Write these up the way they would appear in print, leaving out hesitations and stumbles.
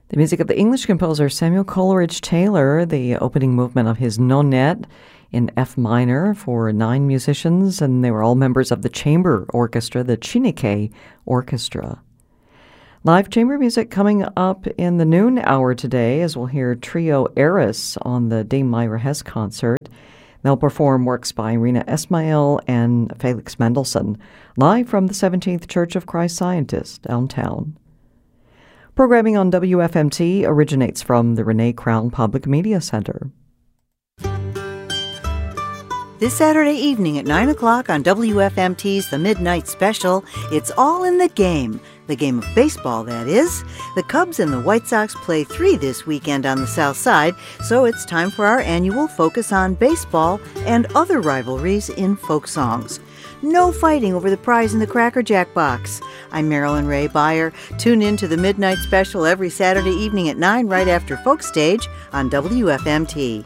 The music of the English composer Samuel Coleridge Taylor, the opening movement of his Nonet in F minor for 9 musicians, and they were all members of the chamber orchestra, the Chineke Orchestra. Live chamber music coming up in the noon hour today, as we'll hear Trio Eris on the Dame Myra Hess concert. They'll perform works by Irina Esmail and Felix Mendelssohn, live from the 17th Church of Christ Scientist downtown. Programming on WFMT originates from the Renee Crown Public Media Center. This Saturday evening at 9 o'clock on WFMT's The Midnight Special, it's all in the game. The game of baseball, that is. The Cubs and the White Sox play 3 this weekend on the South Side, so it's time for our annual focus on baseball and other rivalries in folk songs. No fighting over the prize in the Cracker Jack box. I'm Marilyn Ray Beyer. Tune in to The Midnight Special every Saturday evening at 9 right after Folk Stage on WFMT.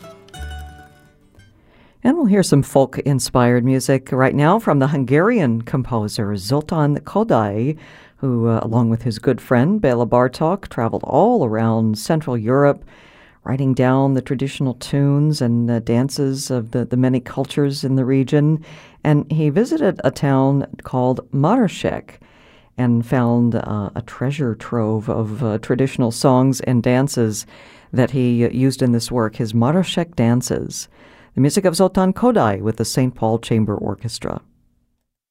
And we'll hear some folk-inspired music right now from the Hungarian composer Zoltán Kodály, who, along with his good friend Béla Bartók, traveled all around Central Europe, writing down the traditional tunes and dances of the many cultures in the region. And he visited a town called Marosek and found a treasure trove of traditional songs and dances that he used in this work, his Marosek dances. The music of Zoltán Kodály with the St. Paul Chamber Orchestra.